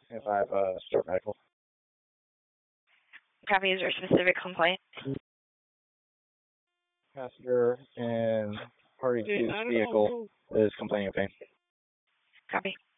if I have a short medical. Copy. Is there a specific complaint? Passenger in party two's vehicle is complaining of pain. Copy.